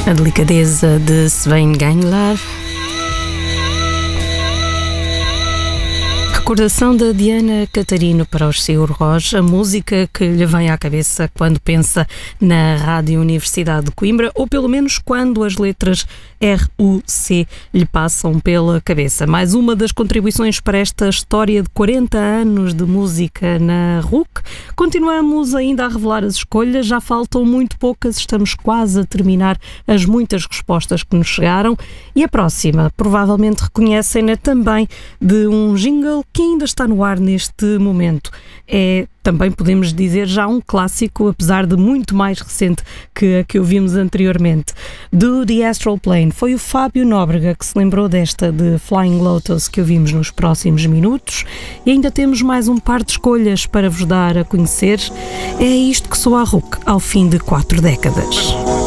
A delicadeza de Sven Ganglar. Recordação da Diana Catarino para o Sigur Rós, a música que lhe vem à cabeça quando pensa na Rádio Universidade de Coimbra, ou pelo menos quando as letras RUC lhe passam pela cabeça. Mais uma das contribuições para esta história de 40 anos de música na RUC. Continuamos ainda a revelar as escolhas, já faltam muito poucas, estamos quase a terminar as muitas respostas que nos chegaram, e a próxima provavelmente reconhecem-na também de um jingle que ainda está no ar neste momento. É, também podemos dizer, já um clássico, apesar de muito mais recente que a que ouvimos anteriormente. Do The Astral Plane, foi o Fábio Nóbrega que se lembrou desta de Flying Lotus que ouvimos nos próximos minutos, e ainda temos mais um par de escolhas para vos dar a conhecer. É isto que soa a RUC ao fim de 4 décadas.